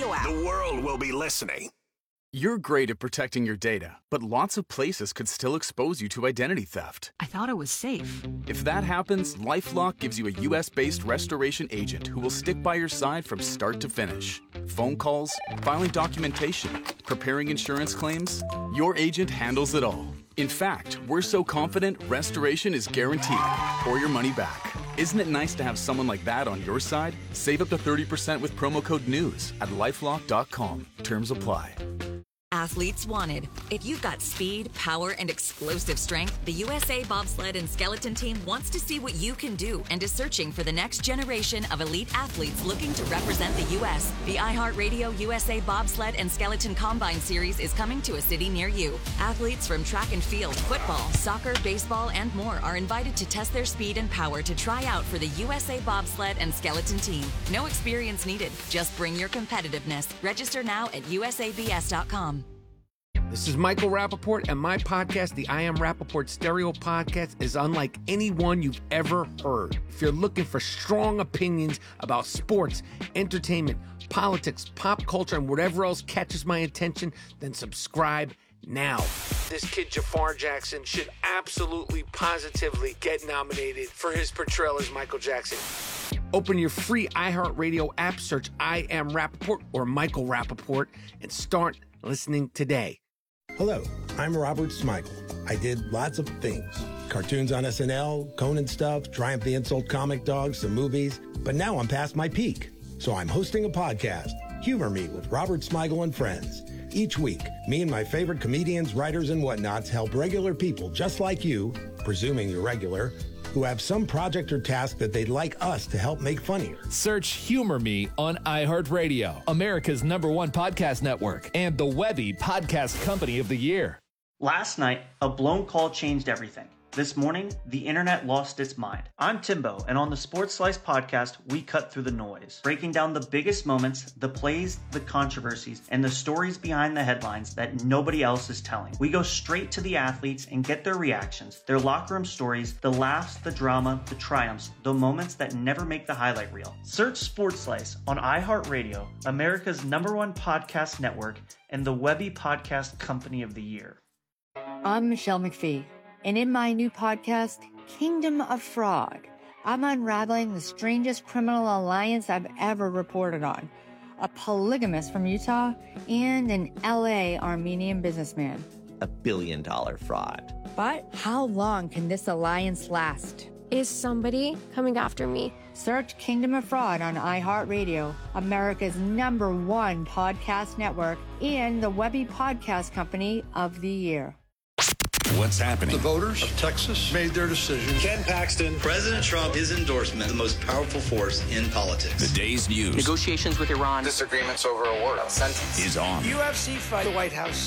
iHeartRadio app. The world will be listening. You're great at protecting your data, but lots of places could still expose you to identity theft. I thought it was safe. If that happens, LifeLock gives you a U.S.-based restoration agent who will stick by your side from start to finish. Phone calls, filing documentation, preparing insurance claims, your agent handles it all. In fact, we're so confident restoration is guaranteed or your money back. Isn't it nice to have someone like that on your side? Save up to 30% with promo code NEWS at LifeLock.com. Terms apply. Athletes wanted. If you've got speed, power, and explosive strength, the USA Bobsled and Skeleton Team wants to see what you can do and is searching for the next generation of elite athletes looking to represent the U.S. The iHeartRadio USA Bobsled and Skeleton Combine Series is coming to a city near you. Athletes from track and field, football, soccer, baseball, and more are invited to test their speed and power to try out for the USA Bobsled and Skeleton Team. No experience needed. Just bring your competitiveness. Register now at usabs.com. This is Michael Rappaport, and my podcast, the I Am Rappaport Stereo Podcast, is unlike any one you've ever heard. If you're looking for strong opinions about sports, entertainment, politics, pop culture, and whatever else catches my attention, then subscribe now. This kid, Jafar Jackson, should absolutely, positively get nominated for his portrayal as Michael Jackson. Open your free iHeartRadio app, search I Am Rappaport or Michael Rappaport, and start listening today. Hello, I'm Robert Smigel. I did lots of things. Cartoons on SNL, Conan stuff, Triumph the Insult Comic Dog, some movies. But now I'm past my peak. So I'm hosting a podcast, Humor Me with Robert Smigel and Friends. Each week, me and my favorite comedians, writers, and whatnots help regular people just like you, presuming you're regular, who have some project or task that they'd like us to help make funnier. Search Humor Me on iHeartRadio, America's #1 podcast network, and the Webby Podcast Company of the Year. Last night, a blown call changed everything. This morning, the internet lost its mind. I'm Timbo, and on the Sports Slice podcast, we cut through the noise, breaking down the biggest moments, the plays, the controversies, and the stories behind the headlines that nobody else is telling. We go straight to the athletes and get their reactions, their locker room stories, the laughs, the drama, the triumphs, the moments that never make the highlight reel. Search Sports Slice on iHeartRadio, America's #1 podcast network, and the Webby Podcast Company of the Year. I'm Michelle McPhee. And in my new podcast, Kingdom of Fraud, I'm unraveling the strangest criminal alliance I've ever reported on. A polygamist from Utah and an LA Armenian businessman. $1 billion fraud. But how long can this alliance last? Is somebody coming after me? Search Kingdom of Fraud on iHeartRadio, America's #1 podcast network, and the Webby Podcast Company of the Year. What's happening? The voters of Texas made their decision. Ken Paxton. President Trump, his endorsement, the most powerful force in politics. The day's news. Negotiations with Iran. Disagreements over a word sentence. Is on. UFC fight. The White House.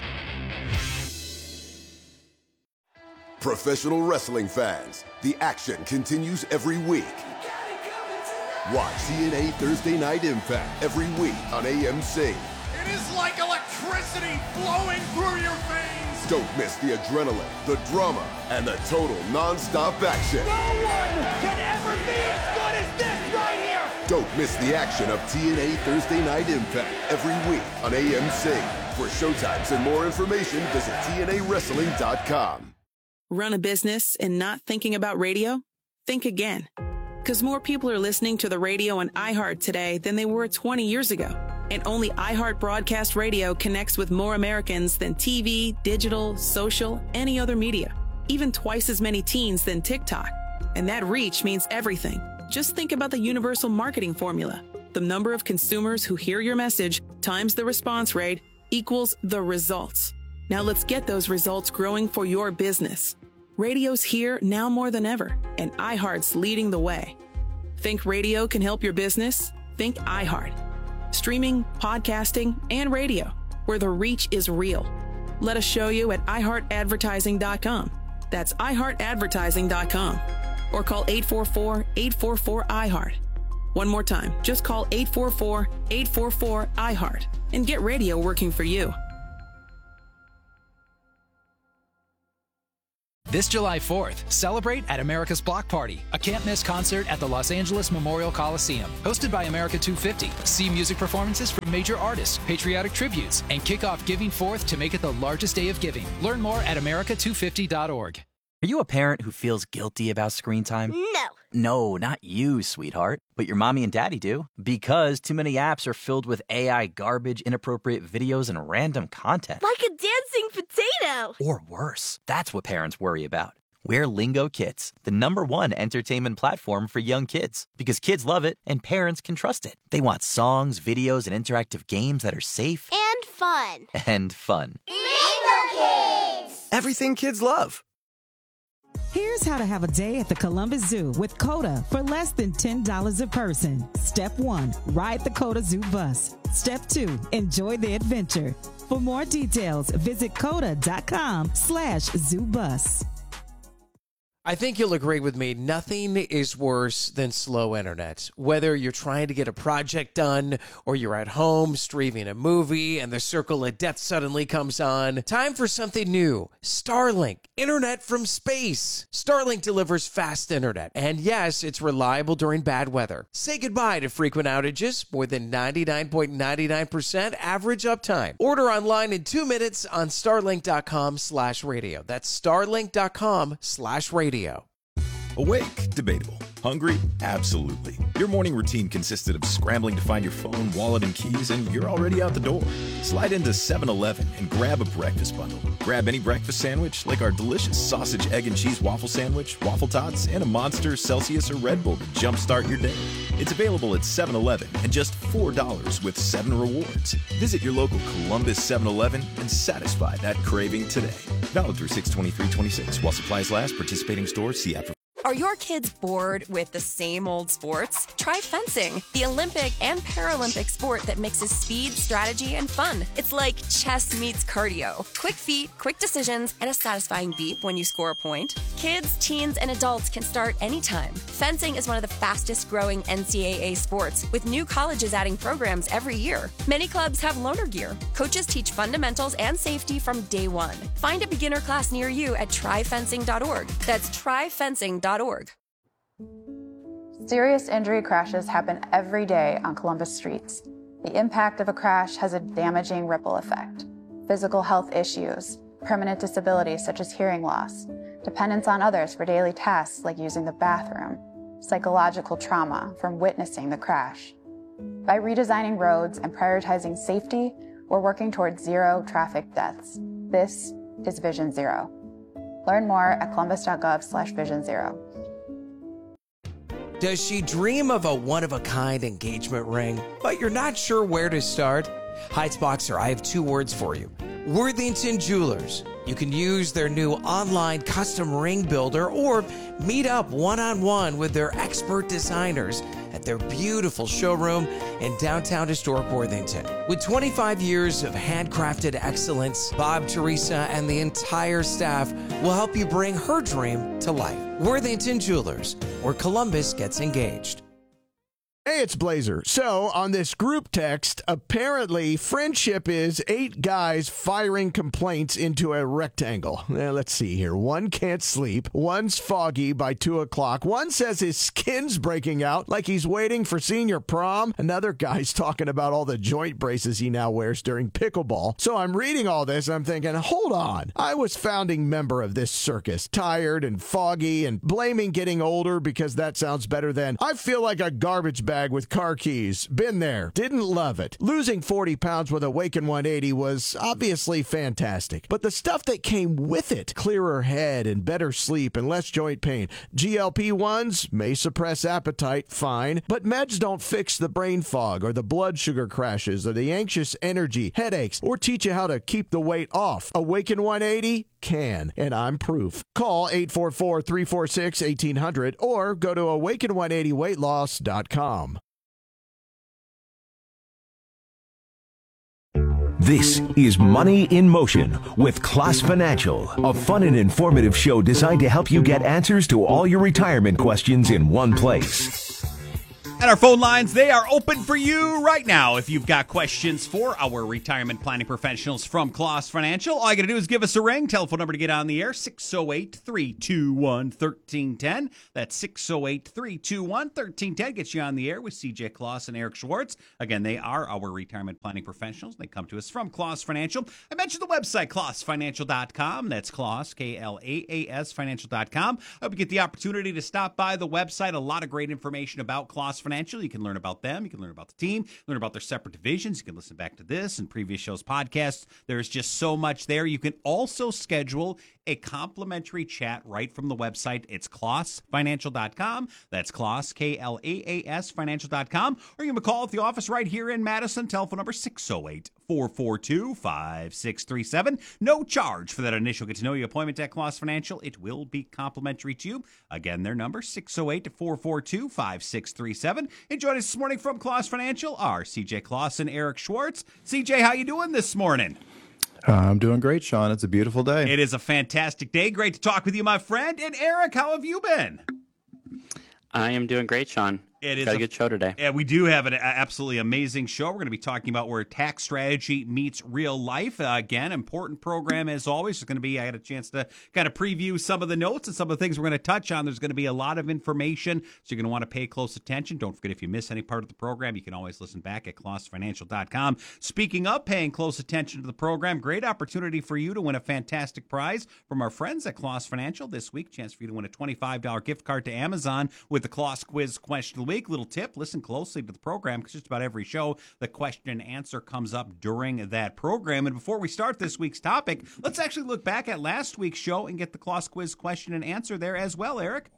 Professional wrestling fans, the action continues every week. Watch TNA Thursday Night Impact every week on AMC. It is like electricity flowing through your veins. Don't miss the adrenaline, the drama, and the total non-stop action. No one can ever be as good as this right here. Don't miss the action of TNA Thursday Night Impact every week on AMC. For showtimes and more information, visit TNAWrestling.com. Run a business and not thinking about radio? Think again. Because more people are listening to the radio on iHeart today than they were 20 years ago. And only iHeart Broadcast Radio connects with more Americans than TV, digital, social, any other media. Even twice as many teens than TikTok. And that reach means everything. Just think about the universal marketing formula. The number of consumers who hear your message times the response rate equals the results. Now let's get those results growing for your business. Radio's here now more than ever, and iHeart's leading the way. Think radio can help your business? Think iHeart. Streaming, podcasting, and radio, where the reach is real. Let us show you at iHeartAdvertising.com. That's iHeartAdvertising.com. Or call 844-844-iHeart. One more time, just call 844-844-iHeart and get radio working for you. This July 4th, celebrate at America's Block Party, a can't-miss concert at the Los Angeles Memorial Coliseum. Hosted by America 250, see music performances from major artists, patriotic tributes, and kick off Giving 4th to make it the largest day of giving. Learn more at america250.org. Are you a parent who feels guilty about screen time? No. No, not you, sweetheart. But your mommy and daddy do. Because too many apps are filled with AI garbage, inappropriate videos, and random content. Like a dancing potato. Or worse. That's what parents worry about. We're Lingo Kids, the #1 entertainment platform for young kids. Because kids love it and parents can trust it. They want songs, videos, and interactive games that are safe. And fun. And fun. Lingo Kids! Everything kids love. Here's how to have a day at the Columbus Zoo with COTA for less than $10 a person. Step 1, ride the COTA Zoo bus. Step 2, enjoy the adventure. For more details, visit COTA.com/zoobus. I think you'll agree with me, nothing is worse than slow internet. Whether you're trying to get a project done or you're at home streaming a movie and the circle of death suddenly comes on, time for something new. Starlink, internet from space. Starlink delivers fast internet, and yes, it's reliable during bad weather. Say goodbye to frequent outages, more than 99.99% average uptime. Order online in 2 minutes on starlink.com/radio. That's starlink.com/radio. Awake? Debatable. Hungry? Absolutely. Your morning routine consisted of scrambling to find your phone, wallet, and keys, and you're already out the door. Slide into 7-Eleven and grab a breakfast bundle. Grab any breakfast sandwich, like our delicious sausage, egg, and cheese waffle sandwich, waffle tots, and a Monster, Celsius, or Red Bull to jumpstart your day. It's available at 7-Eleven and just $4 with 7 rewards. Visit your local Columbus 7-Eleven and satisfy that craving today. Valid through 6/23/26 while supplies last. Participating stores. See app for. Are your kids bored with the same old sports? Try fencing, the Olympic and Paralympic sport that mixes speed, strategy, and fun. It's like chess meets cardio. Quick feet, quick decisions, and a satisfying beep when you score a point. Kids, teens, and adults can start anytime. Fencing is one of the fastest growing NCAA sports, with new colleges adding programs every year. Many clubs have loaner gear. Coaches teach fundamentals and safety from day one. Find a beginner class near you at tryfencing.org. That's tryfencing.org. Serious injury crashes happen every day on Columbus streets. The impact of a crash has a damaging ripple effect. Physical health issues, permanent disabilities such as hearing loss, dependence on others for daily tasks like using the bathroom, psychological trauma from witnessing the crash. By redesigning roads and prioritizing safety, we're working towards zero traffic deaths. This is Vision Zero. Learn more at columbus.gov/Vision Zero. Does she dream of a one-of-a-kind engagement ring, but you're not sure where to start? Heights Boxer, I have 2 words for you. Worthington Jewelers. You can use their new online custom ring builder or meet up one-on-one with their expert designers at their beautiful showroom in downtown historic Worthington. With 25 years of handcrafted excellence, Bob, Teresa, and the entire staff will help you bring her dream to life. Worthington Jewelers, where Columbus gets engaged. Hey, it's Blazer. So, on this group text, apparently friendship is 8 guys firing complaints into a rectangle. Let's see here. One can't sleep. One's foggy by 2 o'clock. One says his skin's breaking out like he's waiting for senior prom. Another guy's talking about all the joint braces he now wears during pickleball. So I'm reading all this and I'm thinking, hold on. I was founding member of this circus, tired and foggy and blaming getting older because that sounds better than I feel like a garbage bag with car keys. Been there. Didn't love it. Losing 40 pounds with Awaken 180 was obviously fantastic. But the stuff that came with it, clearer head and better sleep and less joint pain. GLP-1s may suppress appetite, fine. But meds don't fix the brain fog or the blood sugar crashes or the anxious energy, headaches, or teach you how to keep the weight off. Awaken 180 can, and I'm proof. Call 844-346-1800 or go to awaken180weightloss.com. This is Money in Motion with Class Financial, a fun and informative show designed to help you get answers to all your retirement questions in one place. And our phone lines, they are open for you right now. If you've got questions for our retirement planning professionals from Kloss Financial, all you got to do is give us a ring. Telephone number to get on the air, 608-321-1310. That's 608-321-1310. Gets you on the air with CJ Kloss and Eric Schwartz. Again, they are our retirement planning professionals. They come to us from Kloss Financial. I mentioned the website, klossfinancial.com. That's Kloss, K-L-A-A-S, financial.com. I hope you get the opportunity to stop by the website. A lot of great information about Kloss Financial. You can learn about them. You can learn about the team, learn about their separate divisions. You can listen back to this and previous shows' podcasts. There's just so much there. You can also schedule a complimentary chat right from the website. It's klossfinancial.com. That's Kloss, K-L-A-A-S, financial.com. Or you can call at the office right here in Madison. Telephone number 608-442-5637. No charge for that initial get-to-know-you appointment at Kloss Financial. It will be complimentary to you. Again, their number, 608-442-5637. And join us this morning from Kloss Financial are CJ Kloss and Eric Schwartz. CJ, how you doing this morning? I'm doing great, Sean. It's a beautiful day. It is a fantastic day. Great to talk with you, my friend. And Eric, how have you been? I am doing great, Sean. It is got a good show today. Yeah, we do have an absolutely amazing show. We're going to be talking about where tax strategy meets real life. Again, important program as always. It's going to be, I had a chance to kind of preview some of the notes and some of the things we're going to touch on. There's going to be a lot of information, so you're going to want to pay close attention. Don't forget, if you miss any part of the program, you can always listen back at klossfinancial.com. Speaking of paying close attention to the program, great opportunity for you to win a fantastic prize from our friends at Kloss Financial this week. Chance for you to win a $25 gift card to Amazon with the Kloss Quiz Question of the Week. Little tip, listen closely to the program because just about every show, the question and answer comes up during that program. And before we start this week's topic, let's actually look back at last week's show and get the Kloss Quiz Question and Answer there as well, Eric.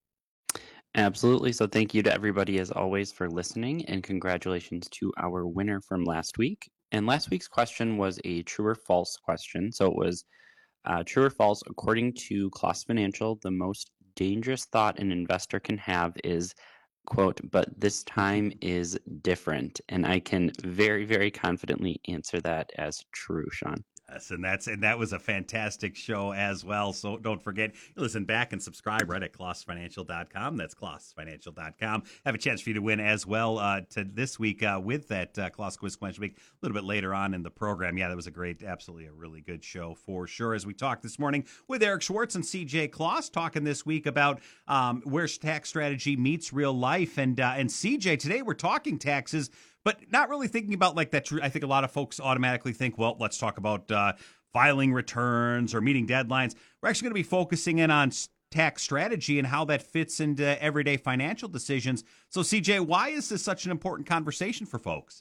Absolutely. So thank you to everybody, as always, for listening, and congratulations to our winner from last week. And last week's question was a true or false question. So it was true or false. According to Kloss Financial, the most dangerous thought an investor can have is, quote, but this time is different. And I can very, very confidently answer that as true, Sean. Yes, and that was a fantastic show as well. So don't forget, listen back and subscribe right at klossfinancial.com. That's klossfinancial.com. Have a chance for you to win as well to this week with that Kloss Quiz Question Week a little bit later on in the program. Yeah, that was absolutely a really good show for sure. As we talked this morning with Eric Schwartz and CJ Kloss, talking this week about where tax strategy meets real life. And CJ, today we're talking taxes, but not really thinking about like that. I think a lot of folks automatically think, well, let's talk about filing returns or meeting deadlines. We're actually going to be focusing in on tax strategy and how that fits into everyday financial decisions. So, CJ, why is this such an important conversation for folks?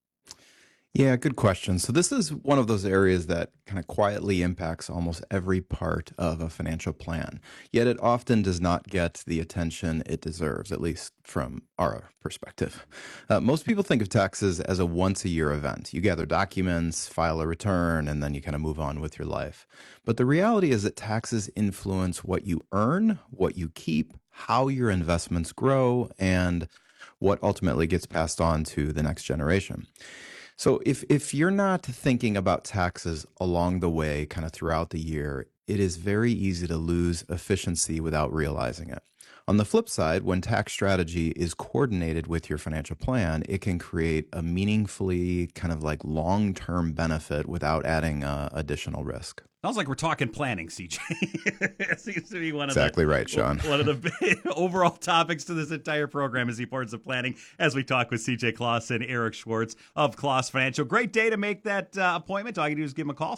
Yeah, good question. So this is one of those areas that kind of quietly impacts almost every part of a financial plan, yet it often does not get the attention it deserves, at least from our perspective. Most people think of taxes as a once-a-year event. You gather documents, file a return, and then you kind of move on with your life. But the reality is that taxes influence what you earn, what you keep, how your investments grow, and what ultimately gets passed on to the next generation. So if you're not thinking about taxes along the way, kind of throughout the year, it is very easy to lose efficiency without realizing it. On the flip side, when tax strategy is coordinated with your financial plan, it can create a meaningfully kind of like long-term benefit without adding additional risk. Sounds like we're talking planning, CJ. It seems to be one of exactly right, Sean. One of the big overall topics to this entire program is the importance of planning, as we talk with CJ Kloss and Eric Schwartz of Kloss Financial. Great day to make that appointment. All you do is give them a call,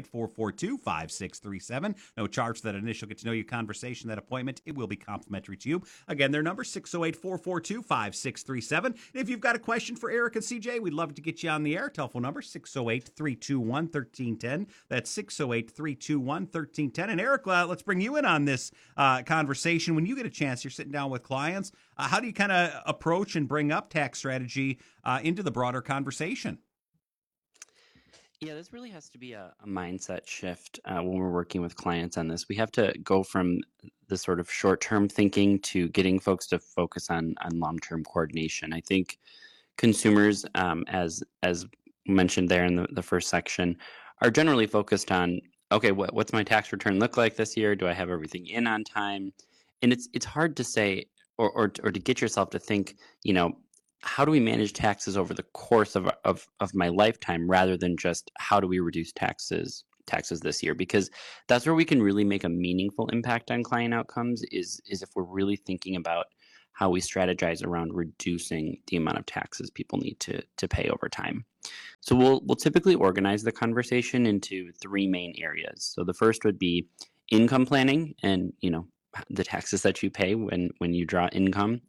608-442-5637. No charge for that initial get-to-know-you conversation, that appointment. It will be complimentary to you. Again, their number, 608-442-5637. And if you've got a question for Eric and CJ, we'd love to get you on the air. Telephone number, 608-321-1310. That's 608-321-1310. And Eric, let's bring you in on this conversation. When you get a chance, you're sitting down with clients. How do you kind of approach and bring up tax strategy into the broader conversation? Yeah, this really has to be a mindset shift when we're working with clients on this. We have to go from the sort of short-term thinking to getting folks to focus on long-term coordination. I think consumers, as mentioned there in the first section, are generally focused on, okay, what's my tax return look like this year? Do I have everything in on time? And it's hard to say, or to get yourself to think, how do we manage taxes over the course of my lifetime, rather than just how do we reduce taxes this year? Because that's where we can really make a meaningful impact on client outcomes, is if we're really thinking about how we strategize around reducing the amount of taxes people need to pay over time. So we'll typically organize the conversation into three main areas. So the first would be income planning, and the taxes that you pay when you draw income,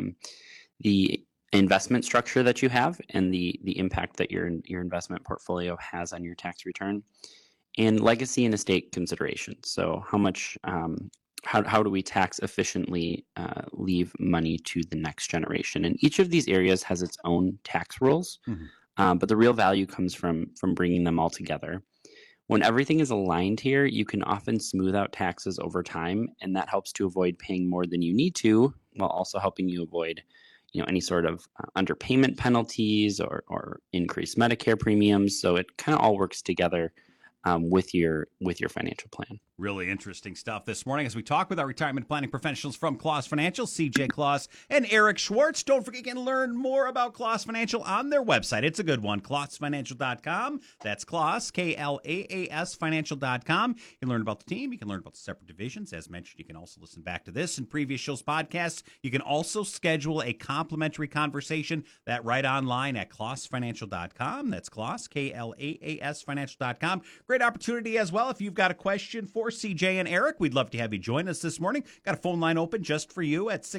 the investment structure that you have, and the impact that your investment portfolio has on your tax return, and legacy and estate considerations. So how much how do we tax efficiently leave money to the next generation? And each of these areas has its own tax rules, but the real value comes from bringing them all together. When everything is aligned here, you can often smooth out taxes over time, and that helps to avoid paying more than you need to, while also helping you avoid any sort of underpayment penalties or increased Medicare premiums. So it kind of all works together with your financial plan. Really interesting stuff this morning as we talk with our retirement planning professionals from Kloss Financial, CJ Kloss and Eric Schwartz. Don't forget, you can learn more about Kloss Financial on their website. It's a good one, klossfinancial.com. That's Kloss, K-L-A-A-S, financial.com. You can learn about the team. You can learn about the separate divisions. As mentioned, you can also listen back to this and previous shows' podcasts. You can also schedule a complimentary conversation right online at klossfinancial.com. That's Kloss, K-L-A-A-S, financial.com. Great opportunity as well if you've got a question for CJ and Eric. We'd love to have you join us this morning. Got a phone line open just for you at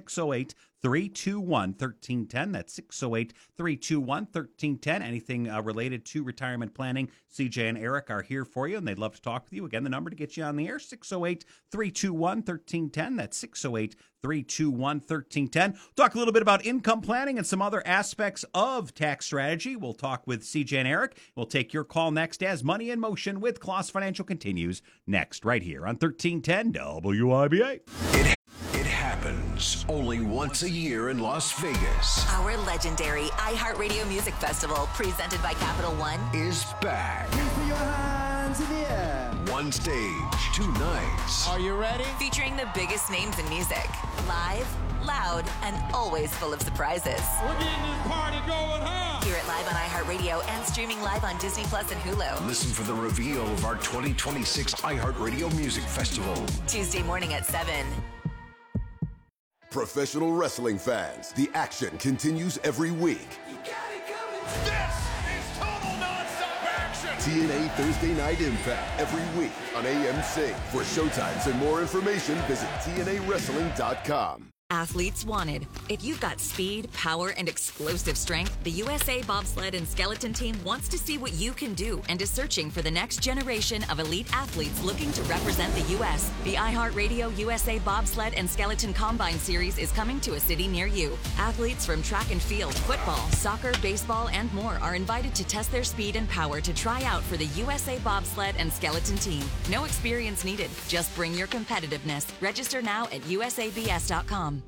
608-321-1310. That's 608-321-1310. Anything related to retirement planning, CJ and Eric are here for you, and they'd love to talk with you. Again, the number to get you on the air, 608-321-1310. That's 608-321-1310. Talk a little bit about income planning and some other aspects of tax strategy. We'll talk with CJ and Eric. We'll take your call next as Money in Motion with Kloss Financial continues next, right here on 1310 WIBA. It happens only once a year in Las Vegas. Our legendary iHeartRadio Music Festival, presented by Capital One, is back. Please put your hands in the air. One stage, 2 nights. Are you ready? Featuring the biggest names in music. Live, loud, and always full of surprises. We're getting this party going, huh? Hear it live on iHeartRadio and streaming live on Disney Plus and Hulu. Listen for the reveal of our 2026 iHeartRadio Music Festival. Tuesday morning at 7. Professional wrestling fans, the action continues every week. This is total non-stop action. TNA Thursday Night Impact every week on AMC. For showtimes and more information, visit TNAWrestling.com. Athletes wanted. If you've got speed, power, and explosive strength, the USA Bobsled and Skeleton Team wants to see what you can do and is searching for the next generation of elite athletes looking to represent the U.S. The iHeartRadio USA Bobsled and Skeleton Combine Series is coming to a city near you. Athletes from track and field, football, soccer, baseball, and more are invited to test their speed and power to try out for the USA Bobsled and Skeleton Team. No experience needed. Just bring your competitiveness. Register now at usabs.com.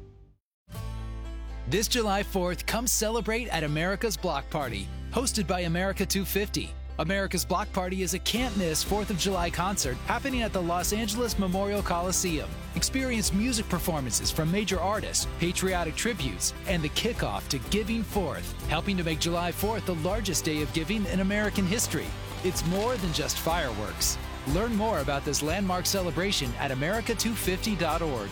This July 4th, come celebrate at America's Block Party, hosted by America 250. America's Block Party is a can't-miss 4th of July concert happening at the Los Angeles Memorial Coliseum. Experience music performances from major artists, patriotic tributes, and the kickoff to Giving Forth, helping to make July 4th the largest day of giving in American history. It's more than just fireworks. Learn more about this landmark celebration at america250.org.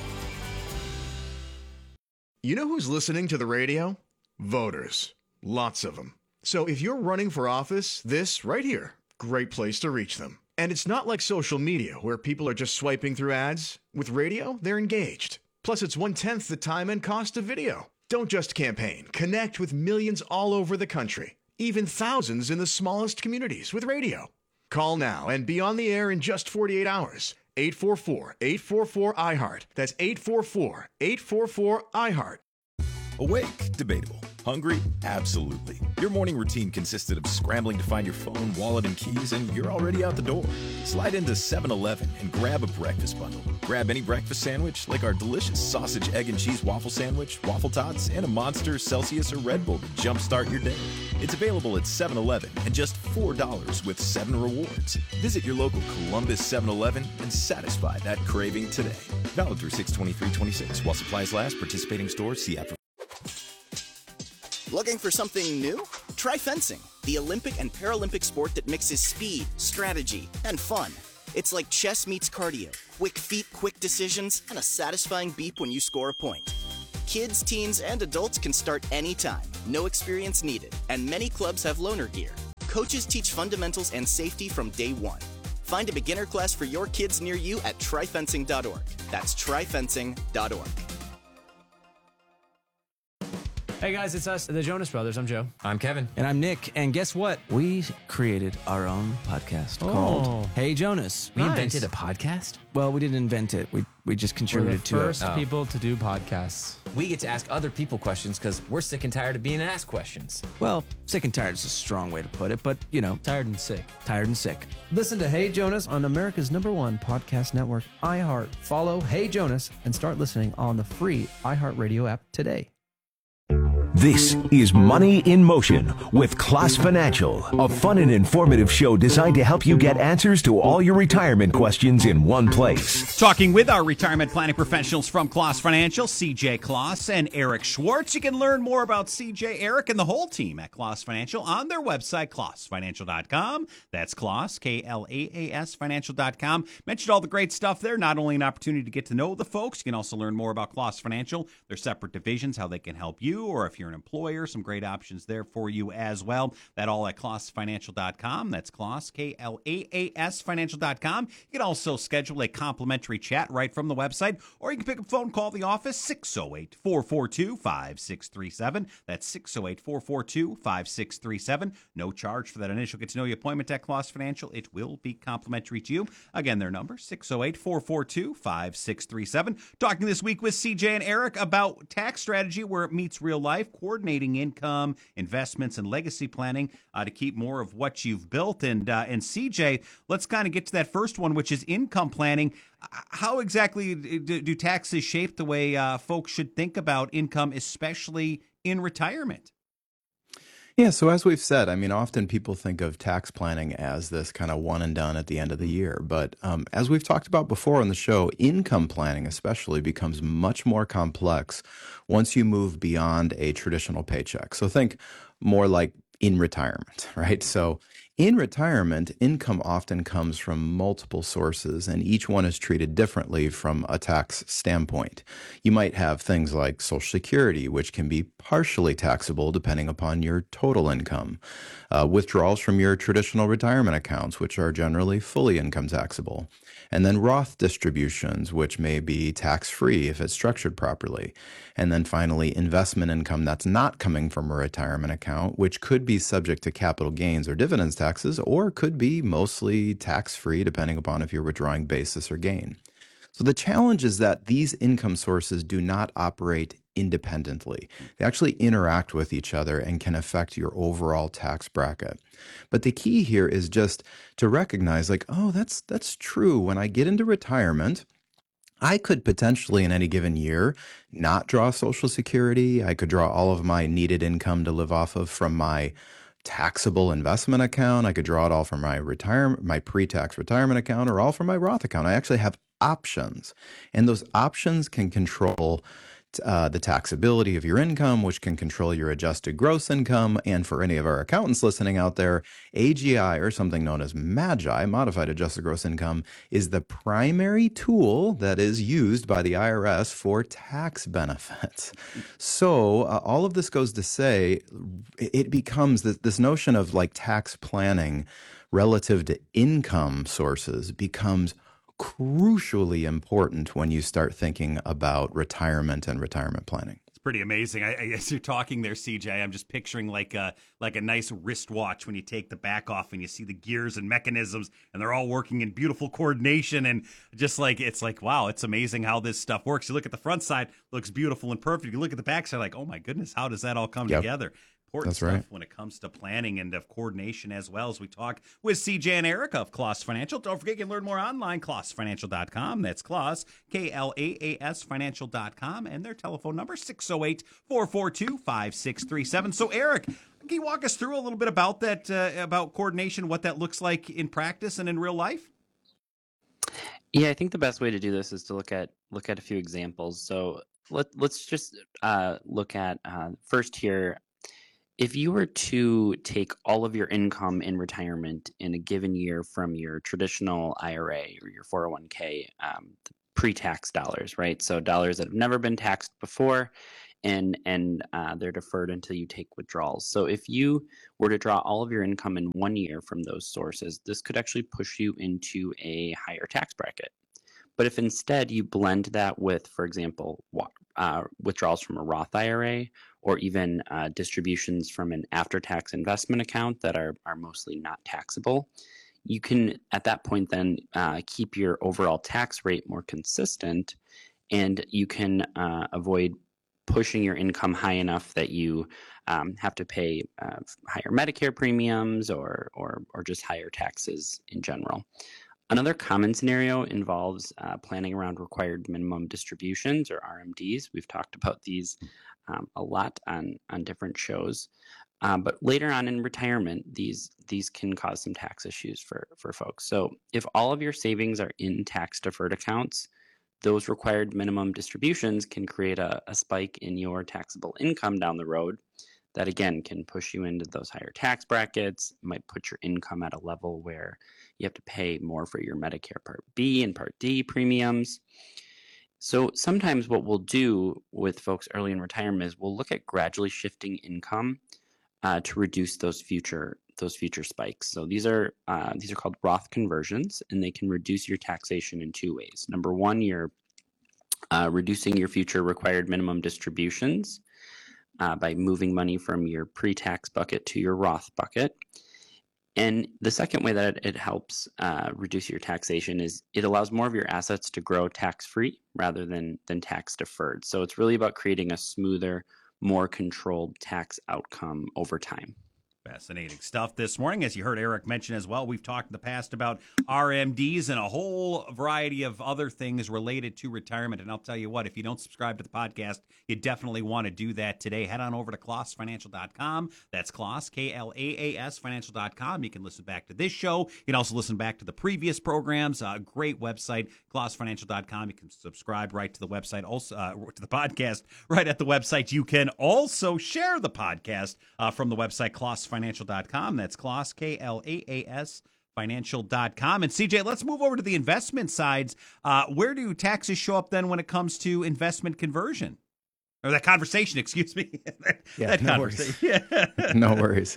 You know who's listening to the radio? Voters. Lots of them. So if you're running for office, this right here, great place to reach them. And it's not like social media where people are just swiping through ads. With radio, they're engaged. Plus, it's 1/10 the time and cost of video. Don't just campaign. Connect with millions all over the country, even thousands in the smallest communities with radio. Call now and be on the air in just 48 hours. 844-844-iHeart. That's 844-844-iHeart. Awake? Debatable. Hungry? Absolutely. Your morning routine consisted of scrambling to find your phone, wallet, and keys, and you're already out the door. Slide into 7-Eleven and grab a breakfast bundle. Grab any breakfast sandwich, like our delicious sausage, egg, and cheese waffle sandwich, waffle tots, and a Monster, Celsius, or Red Bull to jumpstart your day. It's available at 7-Eleven and just $4 with 7 rewards. Visit your local Columbus 7-Eleven and satisfy that craving today. Valid through 6/23/26 while supplies last. Participating stores. See app. Looking for something new? Try fencing, the Olympic and Paralympic sport that mixes speed, strategy, and fun. It's like chess meets cardio, quick feet, quick decisions, and a satisfying beep when you score a point. Kids, teens, and adults can start anytime, no experience needed, and many clubs have loaner gear. Coaches teach fundamentals and safety from day one. Find a beginner class for your kids near you at tryfencing.org. That's tryfencing.org. Hey guys, it's us, the Jonas Brothers. I'm Joe. I'm Kevin. And I'm Nick. And guess what? We created our own podcast called Hey Jonas. We invented a podcast? Well, we didn't invent it. We just contributed to it. We're the first people to do podcasts. We get to ask other people questions because we're sick and tired of being asked questions. Well, sick and tired is a strong way to put it, but, you know. Tired and sick. Tired and sick. Listen to Hey Jonas on America's #1 podcast network, iHeart. Follow Hey Jonas and start listening on the free iHeartRadio app today. This is Money in Motion with Class Financial, a fun and informative show designed to help you get answers to all your retirement questions in one place. Talking with our retirement planning professionals from Class Financial, CJ Claus and Eric Schwartz. You can learn more about CJ, Eric, and the whole team at Class Financial on their website, ClassFinancial.com. That's Class, Klaas, Financial.com. Mentioned all the great stuff there. Not only an opportunity to get to know the folks, you can also learn more about Class Financial, their separate divisions, how they can help you, or if you're an employer, some great options there for you as well. That all at ClassFinancial.com. That's Class, Klaas, Financial.com. You can also schedule a complimentary chat right from the website, or you can pick up a phone, call the office, 608-442-5637. That's 608-442-5637. No charge for that initial get-to-know-you appointment at Class Financial. It will be complimentary to you. Again, their number, 608-442-5637. Talking this week with CJ and Eric about tax strategy where it meets real life, coordinating income, investments, and legacy planning to keep more of what you've built. And CJ, let's kind of get to that first one, which is income planning. How exactly do taxes shape the way folks should think about income, especially in retirement? Yeah, so as we've said, I mean, often people think of tax planning as this kind of one and done at the end of the year. But as we've talked about before on the show, income planning especially becomes much more complex once you move beyond a traditional paycheck. So think more like in retirement, right? So in retirement, income often comes from multiple sources, and each one is treated differently from a tax standpoint. You might have things like Social Security, which can be partially taxable depending upon your total income. Withdrawals from your traditional retirement accounts, which are generally fully income taxable. And then Roth distributions, which may be tax-free if it's structured properly. And then finally, investment income that's not coming from a retirement account, which could be subject to capital gains or dividends taxes, or could be mostly tax-free depending upon if you're withdrawing basis or gain. So the challenge is that these income sources do not operate independently. They actually interact with each other and can affect your overall tax bracket. But the key here is just to recognize like, oh, that's true. When I get into retirement, I could potentially in any given year not draw Social Security. I could draw all of my needed income to live off of from my taxable investment account. I could draw it all from my pre-tax retirement account, or all from my Roth account. I actually have options, and those options can control the taxability of your income, which can control your adjusted gross income. And for any of our accountants listening out there, AGI, or something known as MAGI, modified adjusted gross income, is the primary tool that is used by the IRS for tax benefits. So all of this goes to say it becomes this notion of like tax planning relative to income sources becomes crucially important when you start thinking about retirement and retirement planning. It's pretty amazing. As you're talking there, CJ, I'm just picturing like a nice wristwatch when you take the back off and you see the gears and mechanisms and they're all working in beautiful coordination, and just like it's like, wow, it's amazing how this stuff works. You look at the front side, looks beautiful and perfect. You look at the back side, like, oh my goodness, how does that all come together? Important stuff when it comes to planning and of coordination as well, as we talk with CJ and Eric of Claas Financial. Don't forget, you can learn more online, ClaasFinancial.com. That's Claas, Klaas Financial.com, and their telephone number, 608-442-5637. So, Eric, Can you walk us through a little bit about that, about coordination, what that looks like in practice and in real life? Yeah, I think the best way to do this is to look at a few examples. So let's just look at first here. If you were to take all of your income in retirement in a given year from your traditional IRA or your 401k, pre-tax dollars, right? So dollars that have never been taxed before, and they're deferred until you take withdrawals. So if you were to draw all of your income in 1 year from those sources, this could actually push you into a higher tax bracket. But if instead you blend that with, for example, withdrawals from a Roth IRA, or even distributions from an after-tax investment account that are mostly not taxable, you can, at that point, then keep your overall tax rate more consistent, and you can avoid pushing your income high enough that you have to pay higher Medicare premiums or just higher taxes in general. Another common scenario involves planning around required minimum distributions, or RMDs. We've talked about these a lot on different shows. But later on in retirement, these can cause some tax issues for folks. So if all of your savings are in tax-deferred accounts, those required minimum distributions can create a spike in your taxable income down the road that, again, can push you into those higher tax brackets, might put your income at a level where you have to pay more for your Medicare Part B and Part D premiums. So sometimes what we'll do with folks early in retirement is we'll look at gradually shifting income to reduce those future spikes. So these are called Roth conversions, and they can reduce your taxation in two ways. Number one, you're reducing your future required minimum distributions by moving money from your pre-tax bucket to your Roth bucket. And the second way that it helps reduce your taxation is it allows more of your assets to grow tax-free rather than tax-deferred. So it's really about creating a smoother, more controlled tax outcome over time. Fascinating stuff this morning. As you heard Eric mention as well, we've talked in the past about RMDs and a whole variety of other things related to retirement. And I'll tell you what, if you don't subscribe to the podcast, you definitely want to do that today. Head on over to klaasfinancial.com. That's Klaas, Klaas, financial.com. You can listen back to this show. You can also listen back to the previous programs. Great website, klaasfinancial.com. You can subscribe right to the website, also to the podcast right at the website. You can also share the podcast from the website, klaasfinancial.com. Financial.com. That's Klaas, Klaas, financial.com. And CJ, let's move over to the investment sides. Where do taxes show up then when it comes to investment conversion? Or that conversation, excuse me. that no conversation. Worries. Yeah. No worries.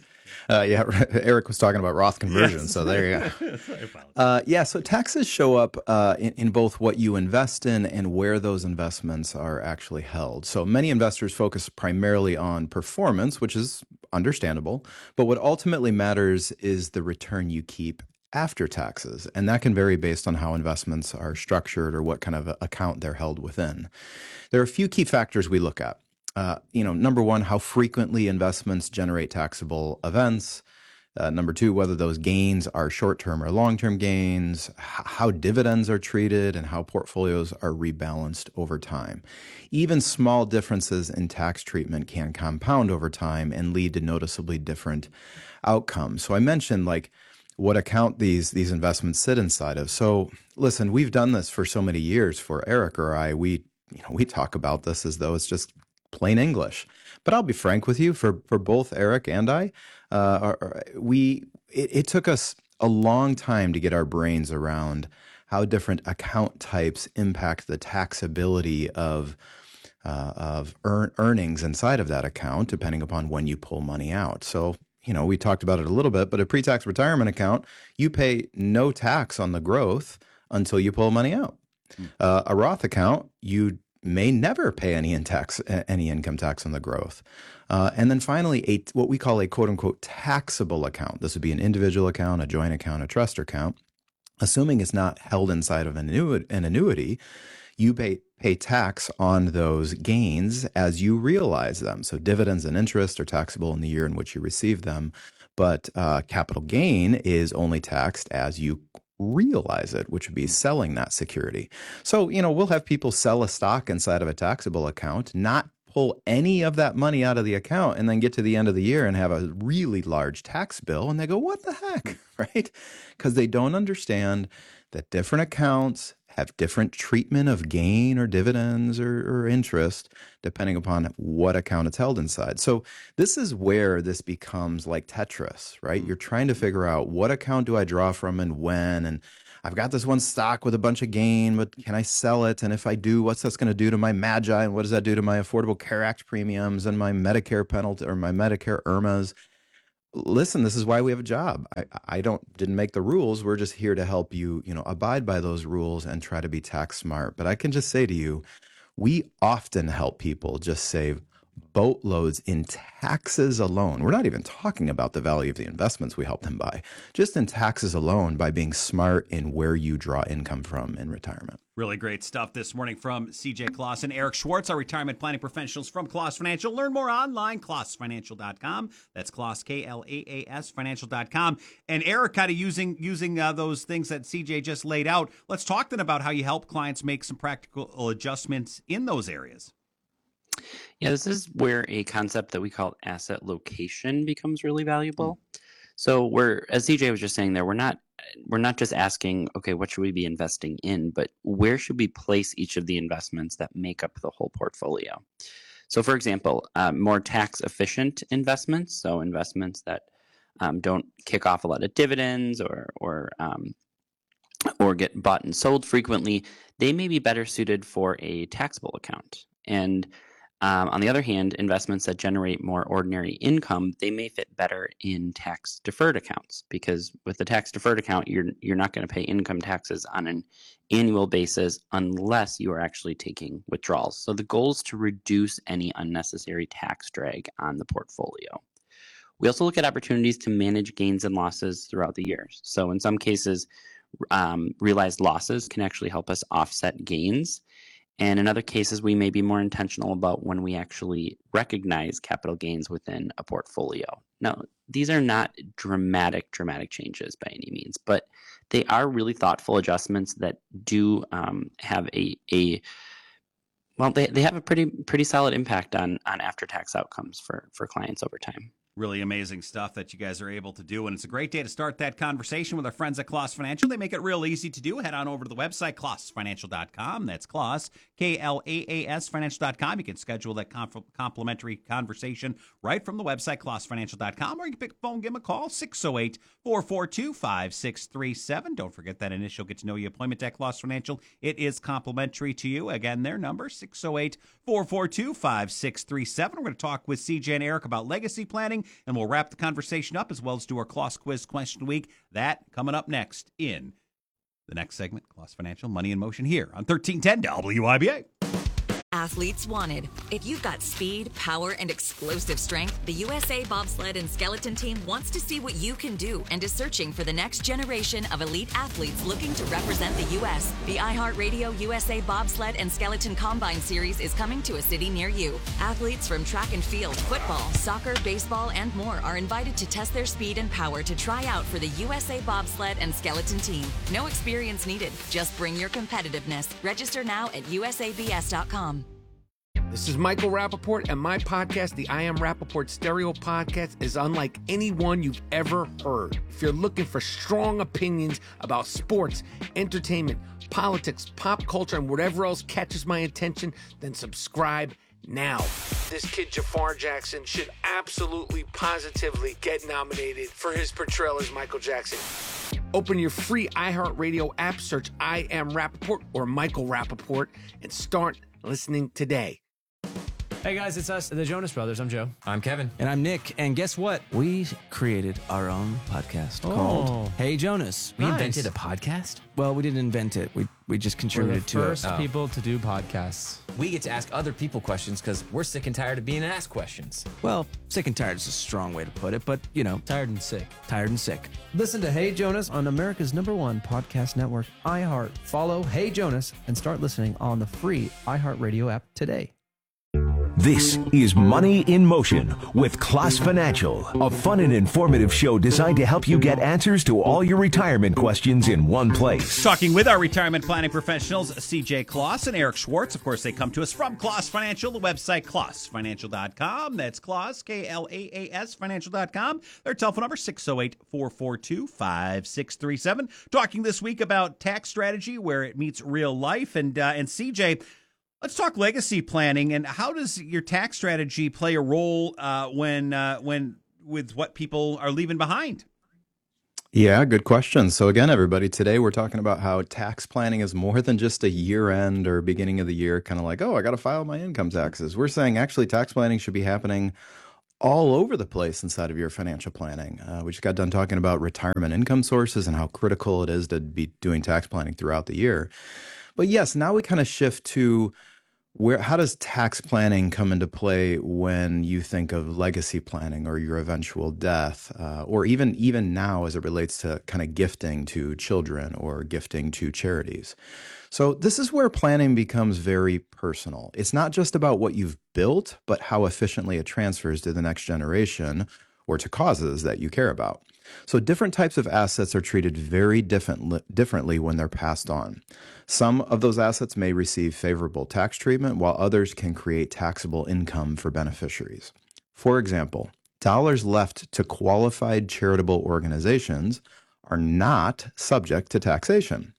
Eric was talking about Roth conversion, yes. So there you go. So taxes show up in both what you invest in and where those investments are actually held. So many investors focus primarily on performance, which is understandable, but what ultimately matters is the return you keep after taxes, and that can vary based on how investments are structured or what kind of account they're held within. There are a few key factors we look at. Number one, how frequently investments generate taxable events. Number two, whether those gains are short-term or long-term gains, how dividends are treated, and how portfolios are rebalanced over time. Even small differences in tax treatment can compound over time and lead to noticeably different outcomes. So I mentioned what account these investments sit inside of. So listen, we've done this for so many years. For Eric or I, we talk about this as though it's just plain English. But I'll be frank with you, for both Eric and I, it took us a long time to get our brains around how different account types impact the taxability of earnings inside of that account, depending upon when you pull money out. So, we talked about it a little bit, but a pre-tax retirement account, you pay no tax on the growth until you pull money out. A Roth account, you may never pay any income tax on the growth. And then finally, what we call a quote-unquote taxable account. This would be an individual account, a joint account, a trust account. Assuming it's not held inside of an annuity, you pay tax on those gains as you realize them. So dividends and interest are taxable in the year in which you receive them, but capital gain is only taxed as you realize it, which would be selling that security. So, we'll have people sell a stock inside of a taxable account, not pull any of that money out of the account and then get to the end of the year and have a really large tax bill. And they go, what the heck, right? Because they don't understand that different accounts have different treatment of gain or dividends or interest, depending upon what account it's held inside. So this is where this becomes like Tetris, right? You're trying to figure out what account do I draw from and when, and I've got this one stock with a bunch of gain, but can I sell it? And if I do, what's that's going to do to my MAGI? And what does that do to my Affordable Care Act premiums and my Medicare penalty or my Medicare IRMAs? Listen, this is why we have a job. I didn't make the rules. We're just here to help you, abide by those rules and try to be tax smart. But I can just say to you, we often help people just save boatloads in taxes alone. We're not even talking about the value of the investments we help them buy, just in taxes alone by being smart in where you draw income from in retirement. Really great stuff this morning from CJ Kloss and Eric Schwartz, our retirement planning professionals from Kloss Financial. Learn more online, klossfinancial.com. That's Kloss, K-L-A-A-S, financial.com. And Eric, kind of using those things that CJ just laid out, let's talk then about how you help clients make some practical adjustments in those areas. Yeah, this is where a concept that we call asset location becomes really valuable. So as CJ was just saying there, we're not just asking, okay, what should we be investing in, but where should we place each of the investments that make up the whole portfolio? So for example, more tax efficient investments, so investments that don't kick off a lot of dividends or get bought and sold frequently, they may be better suited for a taxable account. And on the other hand, investments that generate more ordinary income, they may fit better in tax-deferred accounts, because with the tax-deferred account, you're not going to pay income taxes on an annual basis unless you are actually taking withdrawals. So the goal is to reduce any unnecessary tax drag on the portfolio. We also look at opportunities to manage gains and losses throughout the year. So in some cases, realized losses can actually help us offset gains. And in other cases, we may be more intentional about when we actually recognize capital gains within a portfolio. Now, these are not dramatic changes by any means, but they are really thoughtful adjustments that do have they have a pretty solid impact on after-tax outcomes for clients over time. Really amazing stuff that you guys are able to do. And it's a great day to start that conversation with our friends at Kloss Financial. They make it real easy to do. Head on over to the website, klossfinancial.com. That's Kloss, K-L-A-A-S, financial.com. You can schedule that complimentary conversation right from the website, klossfinancial.com, or you can pick up the phone, give them a call, 608-442-5637. Don't forget that initial get-to-know-you appointment at Kloss Financial. It is complimentary to you. Again, their number, 608-442-5637. We're going to talk with CJ and Eric about legacy planning, and we'll wrap the conversation up as well as do our Kloss Quiz Question of the Week. That coming up next in the next segment, Kloss Financial, Money in Motion here on 1310 WIBA. Athletes wanted. If you've got speed, power, and explosive strength, the USA Bobsled and Skeleton Team wants to see what you can do and is searching for the next generation of elite athletes looking to represent the U.S. The iHeartRadio USA Bobsled and Skeleton Combine Series is coming to a city near you. Athletes from track and field, football, soccer, baseball, and more are invited to test their speed and power to try out for the USA Bobsled and Skeleton Team. No experience needed. Just bring your competitiveness. Register now at usabs.com. This is Michael Rappaport, and my podcast, the I Am Rappaport Stereo Podcast, is unlike any one you've ever heard. If you're looking for strong opinions about sports, entertainment, politics, pop culture, and whatever else catches my attention, then subscribe now. This kid Jafar Jackson should absolutely, positively get nominated for his portrayal as Michael Jackson. Open your free iHeartRadio app, search I Am Rappaport or Michael Rappaport, and start listening today. Hey guys, it's us, the Jonas Brothers. I'm Joe. I'm Kevin. And I'm Nick. And guess what? We created our own podcast called Hey Jonas. We invented a podcast? Well, we didn't invent it. We just contributed to it. We're the first people to do podcasts. We get to ask other people questions because we're sick and tired of being asked questions. Well, sick and tired is a strong way to put it, but, tired and sick. Tired and sick. Listen to Hey Jonas on America's #1 podcast network, iHeart. Follow Hey Jonas and start listening on the free iHeartRadio app today. This is Money in Motion with Klaas Financial, a fun and informative show designed to help you get answers to all your retirement questions in one place. Talking with our retirement planning professionals, CJ Klaas and Eric Schwartz. Of course, they come to us from Klaas Financial, the website klaasfinancial.com. That's Klaas, Klaas, financial.com. Their telephone number, 608-442-5637. Talking this week about tax strategy where it meets real life. And CJ, let's talk legacy planning, and how does your tax strategy play a role when with what people are leaving behind? Yeah, good question. So again, everybody, today we're talking about how tax planning is more than just a year-end or beginning of the year, kind of like, oh, I got to file my income taxes. We're saying actually tax planning should be happening all over the place inside of your financial planning. We just got done talking about retirement income sources and how critical it is to be doing tax planning throughout the year. But yes, now we kind of shift to how does tax planning come into play when you think of legacy planning or your eventual death, or even now as it relates to kind of gifting to children or gifting to charities. So this is where planning becomes very personal. It's not just about what you've built, but how efficiently it transfers to the next generation or to causes that you care about. So different types of assets are treated very differently when they're passed on. Some of those assets may receive favorable tax treatment, while others can create taxable income for beneficiaries. For example, dollars left to qualified charitable organizations are not subject to taxation.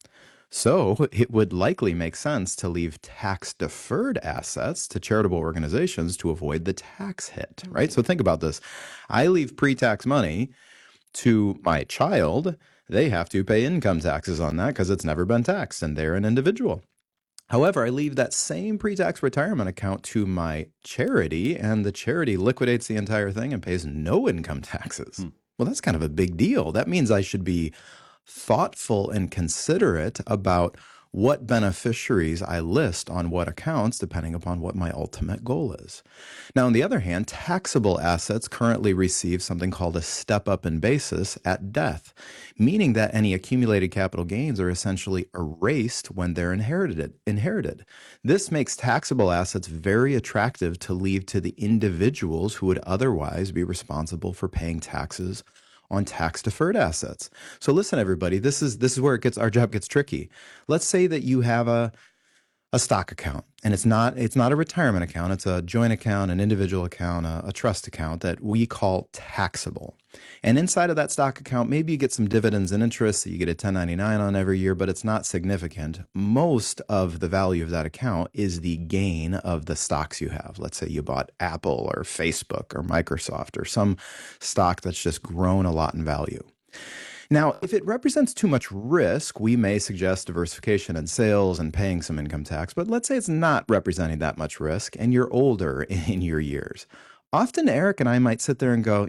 So it would likely make sense to leave tax-deferred assets to charitable organizations to avoid the tax hit, right? So think about this. I leave pre-tax money to my child. They have to pay income taxes on that because it's never been taxed and they're an individual. However, I leave that same pre-tax retirement account to my charity and the charity liquidates the entire thing and pays no income taxes. Well, that's kind of a big deal. That means I should be thoughtful and considerate about what beneficiaries I list on what accounts, depending upon what my ultimate goal is. Now, on the other hand, taxable assets currently receive something called a step-up in basis at death, meaning that any accumulated capital gains are essentially erased when they're inherited. This makes taxable assets very attractive to leave to the individuals who would otherwise be responsible for paying taxes on tax-deferred assets. So listen, everybody, this is where our job gets tricky. Let's say that you have a stock account, and it's not a retirement account. It's a joint account, an individual account, a trust account that we call taxable. And inside of that stock account, maybe you get some dividends and interest that you get a 1099 on every year, but it's not significant. Most of the value of that account is the gain of the stocks you have. Let's say you bought Apple or Facebook or Microsoft or some stock that's just grown a lot in value. Now, if it represents too much risk, we may suggest diversification in sales and paying some income tax. But let's say it's not representing that much risk and you're older in your years. Often Eric and I might sit there and go,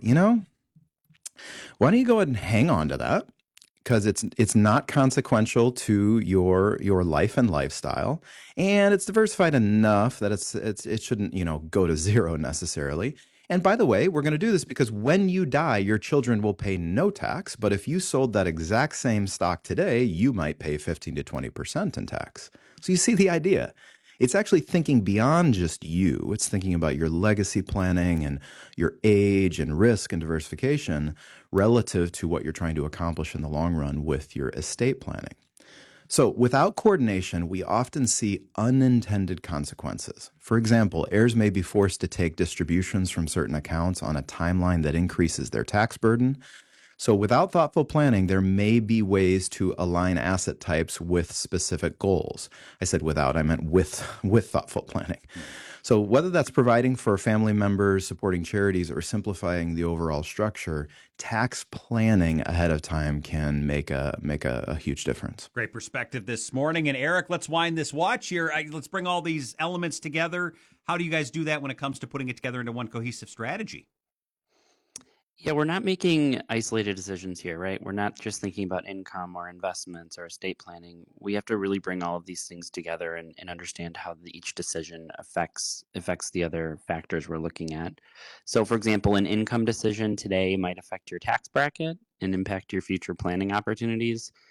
why don't you go ahead and hang on to that? Because it's not consequential to your life and lifestyle, and it's diversified enough that it shouldn't go to zero necessarily. And by the way, we're going to do this because when you die, your children will pay no tax. But if you sold that exact same stock today, you might pay 15 to 20% in tax. So you see the idea. It's actually thinking beyond just you. It's thinking about your legacy planning and your age and risk and diversification relative to what you're trying to accomplish in the long run with your estate planning. So without coordination, we often see unintended consequences. For example, heirs may be forced to take distributions from certain accounts on a timeline that increases their tax burden. So without thoughtful planning, there may be ways to align asset types with specific goals. I said without, I meant with thoughtful planning. So whether that's providing for family members, supporting charities, or simplifying the overall structure, tax planning ahead of time can make a huge difference. Great perspective this morning. And Eric, let's wind this watch here. Let's bring all these elements together. How do you guys do that when it comes to putting it together into one cohesive strategy? Yeah, we're not making isolated decisions here, right? We're not just thinking about income or investments or estate planning. We have to really bring all of these things together and understand how each decision affects the other factors we're looking at. So, for example, an income decision today might affect your tax bracket and impact your future planning opportunities.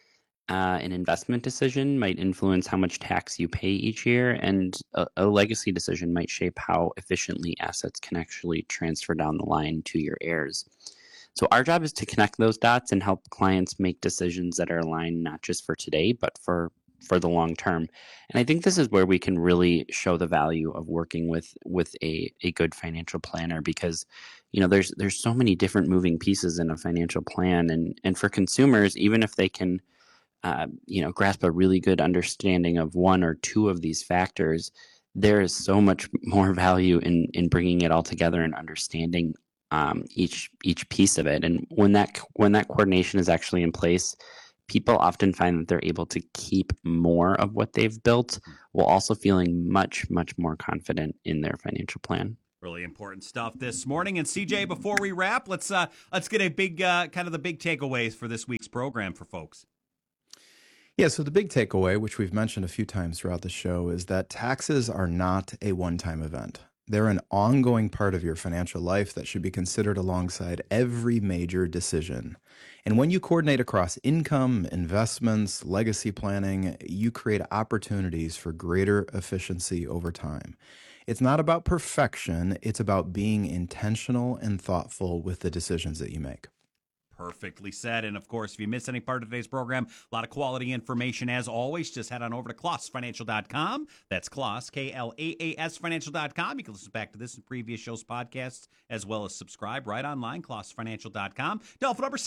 An investment decision might influence how much tax you pay each year, and a legacy decision might shape how efficiently assets can actually transfer down the line to your heirs. So our job is to connect those dots and help clients make decisions that are aligned not just for today, but for the long term. And I think this is where we can really show the value of working with a good financial planner, because there's so many different moving pieces in a financial plan, and for consumers, even if they can grasp a really good understanding of one or two of these factors, there is so much more value in bringing it all together and understanding each piece of it. And when that coordination is actually in place, people often find that they're able to keep more of what they've built while also feeling much, much more confident in their financial plan. Really important stuff this morning. And CJ, before we wrap, let's get a big kind of the big takeaways for this week's program for folks. Yeah, so the big takeaway, which we've mentioned a few times throughout the show, is that taxes are not a one-time event. They're an ongoing part of your financial life that should be considered alongside every major decision. And when you coordinate across income, investments, legacy planning, you create opportunities for greater efficiency over time. It's not about perfection, it's about being intentional and thoughtful with the decisions that you make. Perfectly said. And of course, if you miss any part of today's program, a lot of quality information as always. Just head on over to klossfinancial.com. That's Kloss, K-L-A-A-S financial.com. You can listen back to this and previous shows, podcasts, as well as subscribe right online, klossfinancial.com. Telephone number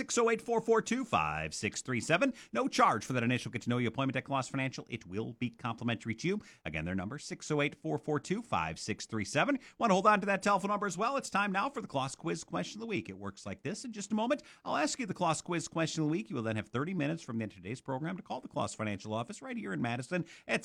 608-442-5637. No charge for that initial get-to-know-you appointment at Kloss Financial. It will be complimentary to you. Again, their number, 608-442-5637. Want to hold on to that telephone number as well? It's time now for the Kloss Quiz Question of the Week. It works like this. In just a moment, I'll ask you the Kloss Quiz Question of the Week. You will then have 30 minutes from the end of today's program to call the Kloss Financial office right here in Madison at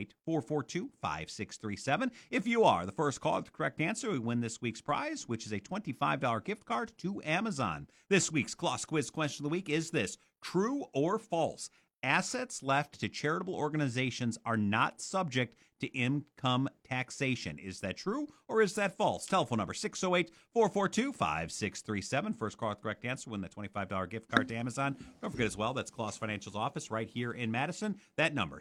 608-442-5637. If you are the first caller with the correct answer, we win this week's prize, which is a $25 gift card to Amazon. This week's Kloss Quiz Question of the Week is this: true or false? Assets left to charitable organizations are not subject to income taxation. Is that true or is that false? Telephone number 608-442-5637. First call with the correct answer, win the $25 gift card to Amazon. Don't forget as well, that's Kloss Financial's office right here in Madison. That number,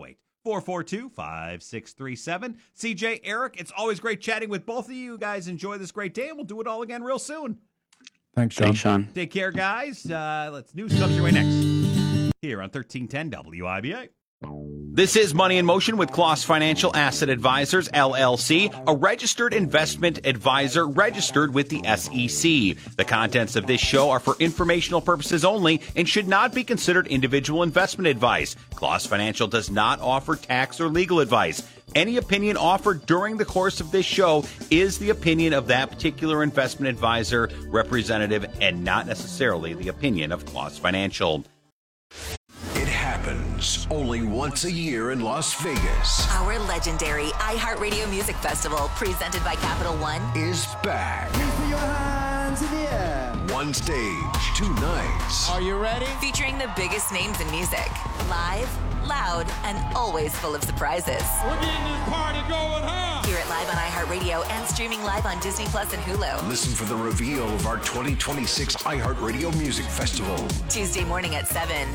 608-442-5637. CJ, Eric, it's always great chatting with both of you. You guys enjoy this great day, and we'll do it all again real soon. Thanks, Sean. Take care, guys. Let's news comes your way next here on 1310 WIBA. This is Money in Motion with Kloss Financial Asset Advisors, LLC, a registered investment advisor registered with the SEC. The contents of this show are for informational purposes only and should not be considered individual investment advice. Kloss Financial does not offer tax or legal advice. Any opinion offered during the course of this show is the opinion of that particular investment advisor, representative, and not necessarily the opinion of Kloss Financial. It happens only once a year in Las Vegas. Our legendary iHeartRadio Music Festival, presented by Capital One, is back. Please put your hands in the air. One stage, 2 nights. Are you ready? featuring the biggest names in music. Live, loud, and always full of surprises. We're getting this party going, huh? Hear it live on iHeartRadio and streaming live on Disney Plus and Hulu. Listen for the reveal of our 2026 iHeartRadio Music Festival. Tuesday morning at 7.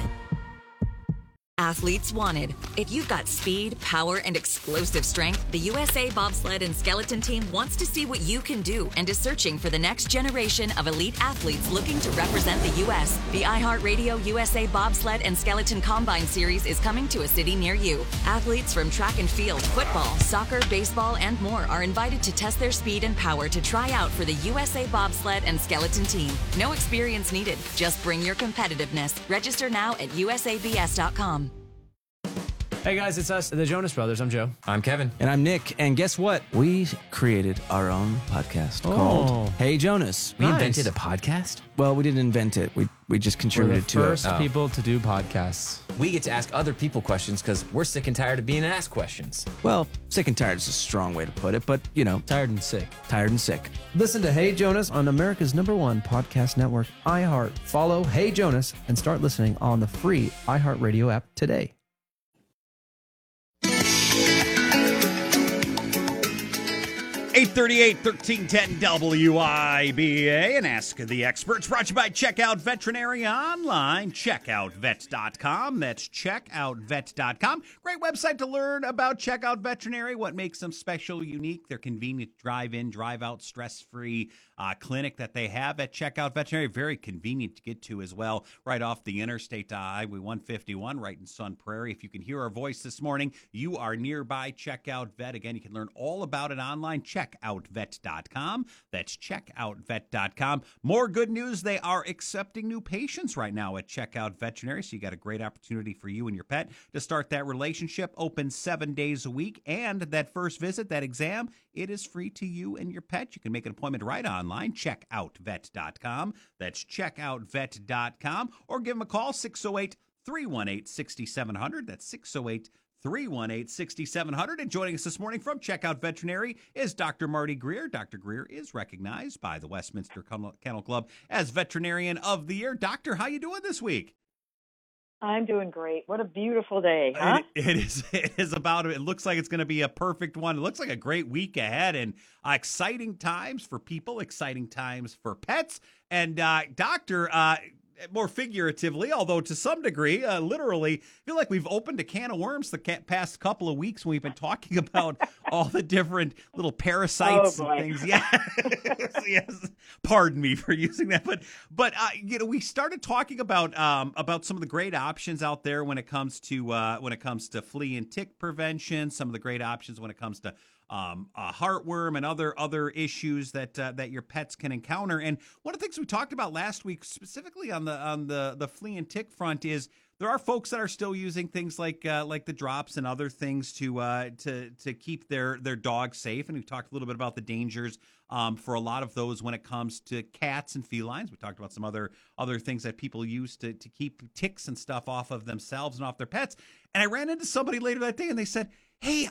Athletes wanted. If you've got speed, power, and explosive strength, the USA Bobsled and Skeleton Team wants to see what you can do and is searching for the next generation of elite athletes looking to represent the U.S. The iHeartRadio USA Bobsled and Skeleton Combine Series is coming to a city near you. Athletes from track and field, football, soccer, baseball, and more are invited to test their speed and power to try out for the USA Bobsled and Skeleton Team. No experience needed. Just bring your competitiveness. Register now at usabs.com. Hey guys, it's us, the Jonas Brothers. I'm Joe. I'm Kevin. And I'm Nick. And guess what? We created our own podcast called Hey Jonas. We invented a podcast? Well, we didn't invent it. We just contributed to it. We're the first people to do podcasts. We get to ask other people questions because we're sick and tired of being asked questions. Well, sick and tired is a strong way to put it, but, you know. Tired and sick. Tired and sick. Listen to Hey Jonas on America's #1 podcast network, iHeart. Follow Hey Jonas and start listening on the free iHeartRadio app today. 838 1310 WIBA and Ask the Experts, brought to you by Checkout Veterinary Online, checkoutvet.com. That's checkoutvet.com. Great website to learn about Checkout Veterinary, what makes them special, unique, their convenient drive-in, drive-out, stress-free clinic that they have at Checkout Veterinary. Very convenient to get to as well, right off the interstate Highway 151, right in Sun Prairie. If you can hear our voice this morning, you are nearby Checkout Vet. Again, you can learn all about it online, checkoutvet.com. That's checkoutvet.com. More good news, they are accepting new patients right now at Checkout Veterinary, so you got a great opportunity for you and your pet to start that relationship. Open 7 days a week, and that first visit, that exam, it is free to you and your pet. You can make an appointment right online, checkoutvet.com. That's checkoutvet.com, or give them a call, 608-318-6700. That's 608-318-6700. And joining us this morning from Checkout Veterinary is Dr. Marty Greer. Dr. Greer is recognized by the Westminster Kennel Club as Veterinarian of the Year. Doctor, how you doing this week? I'm doing great. What a beautiful day, huh? It is about, it looks like it's going to be a perfect one. It looks like a great week ahead, and exciting times for people, exciting times for pets. And Doctor, more figuratively, although to some degree, literally, I feel like we've opened a can of worms the past couple of weeks when we've been talking about all the different little parasites and things. Yeah, yes. Pardon me for using that, but we started talking about some of the great options out there when it comes to flea and tick prevention. Some of the great options when it comes to heartworm and other issues that your pets can encounter. And one of the things we talked about last week, specifically on the flea and tick front, is there are folks that are still using things like the drops and other things to keep their dogs safe. And we talked a little bit about the dangers for a lot of those when it comes to cats and felines. We talked about some other things that people use to keep ticks and stuff off of themselves and off their pets. And I ran into somebody later that day, and they said, "Hey,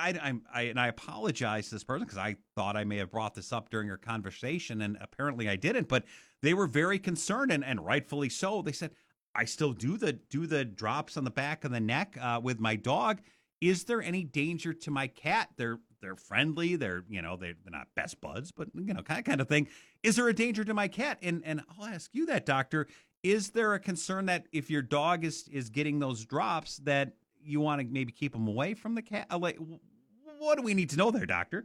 I apologize to this person because I thought I may have brought this up during our conversation, and apparently I didn't." But they were very concerned, and rightfully so. They said, "I still do the drops on the back of the neck with my dog. Is there any danger to my cat? They're friendly. They're not best buds, but kind of thing. Is there a danger to my cat?" And I'll ask you that, Doctor. Is there a concern that if your dog is getting those drops that you want to maybe keep them away from the cat? What do we need to know there, Doctor?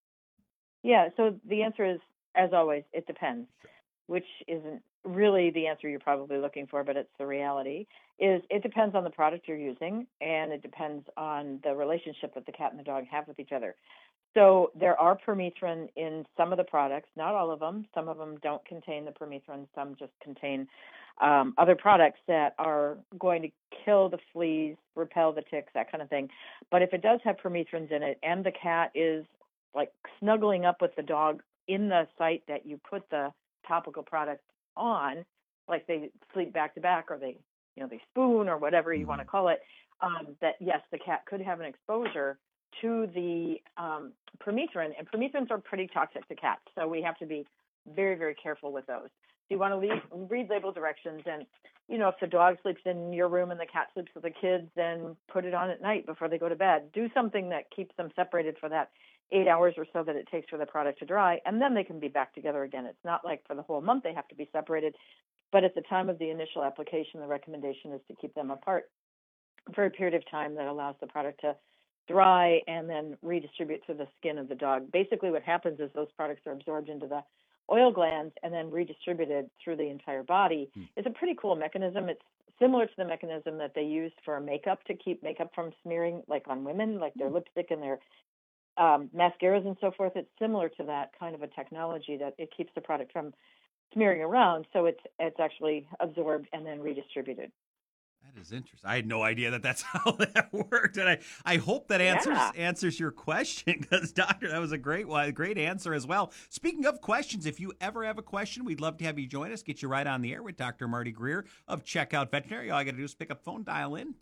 Yeah, so the answer is, as always, it depends, which isn't really the answer you're probably looking for, but it's the reality, is it depends on the product you're using, and it depends on the relationship that the cat and the dog have with each other. So there are permethrin in some of the products, not all of them. Some of them don't contain the permethrin. Some just contain other products that are going to kill the fleas, repel the ticks, that kind of thing. But if it does have permethrins in it and the cat is like snuggling up with the dog in the site that you put the topical product on, like they sleep back to back or they spoon or whatever you want to call it, that yes, the cat could have an exposure to the permethrin, and permethrins are pretty toxic to cats, so we have to be very, very careful with those. So you want to read label directions, and if the dog sleeps in your room and the cat sleeps with the kids, then put it on at night before they go to bed. Do something that keeps them separated for that 8 hours or so that it takes for the product to dry, and then they can be back together again. It's not like for the whole month they have to be separated, but at the time of the initial application, the recommendation is to keep them apart for a period of time that allows the product to dry and then redistribute through the skin of the dog. Basically what happens is those products are absorbed into the oil glands and then redistributed through the entire body. It's a pretty cool mechanism. It's similar to the mechanism that they use for makeup to keep makeup from smearing, like on women, like their lipstick and their mascaras and so forth. It's similar to that kind of a technology that it keeps the product from smearing around, so it's actually absorbed and then redistributed. That is interesting. I had no idea that's how that worked, and I hope that answers your question, because Doctor, that was a great answer as well. Speaking of questions, if you ever have a question, we'd love to have you join us. Get you right on the air with Dr. Marty Greer of Checkout Veterinary. All you got to do is pick up phone, dial in